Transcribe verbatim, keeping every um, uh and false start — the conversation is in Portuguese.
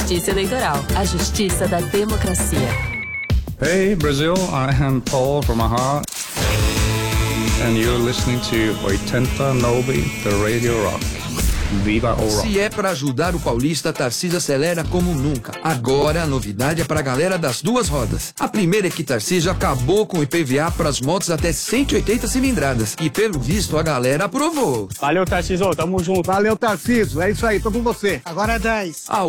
Justiça Eleitoral, a justiça da democracia. Hey Brazil, I am Paul from Aha, and you're listening to oitenta nove, the Radio Rock. Viva o rock. Se é pra ajudar o paulista, Tarcísio acelera como nunca. Agora a novidade é pra galera das duas rodas. A primeira é que Tarcísio acabou com o I P V A pras motos até cento e oitenta cilindradas. E pelo visto a galera aprovou. Valeu, Tarcísio, tamo junto. Valeu, Tarcísio, é isso aí, tô com você. Agora é dez. A